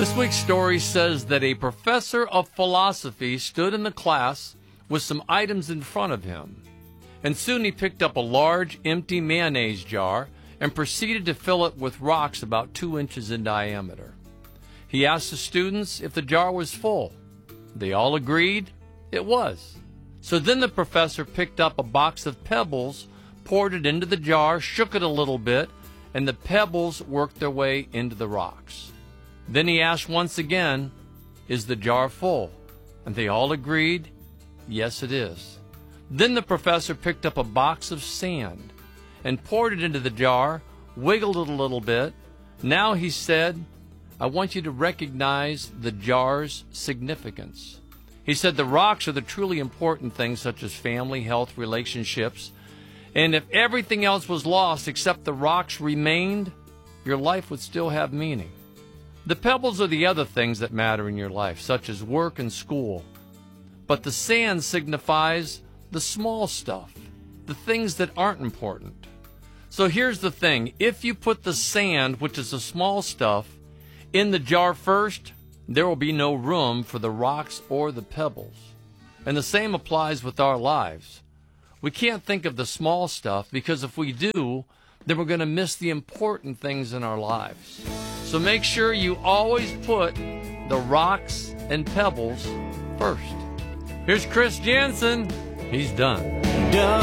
This week's story says that a professor of philosophy stood in the class with some items in front of him, and soon he picked up a large, empty mayonnaise jar and proceeded to fill it with rocks about 2 inches in diameter. He asked the students if the jar was full. They all agreed it was. So then the professor picked up a box of pebbles, poured it into the jar, shook it a little bit, and the pebbles worked their way into the rocks. Then he asked once again, "Is the jar full?" And they all agreed, "Yes, it is." Then the professor picked up a box of sand and poured it into the jar, wiggled it a little bit. Now he said, "I want you to recognize the jar's significance." He said the rocks are the truly important things, such as family, health, relationships. And if everything else was lost except the rocks remained, your life would still have meaning. The pebbles are the other things that matter in your life, such as work and school. But the sand signifies the small stuff, the things that aren't important. So here's the thing. If you put the sand, which is the small stuff, in the jar first, there will be no room for the rocks or the pebbles. And the same applies with our lives. We can't think of the small stuff, because if we do, then we're going to miss the important things in our lives. So make sure you always put the rocks and pebbles first. Here's Chris Jansen. He's done.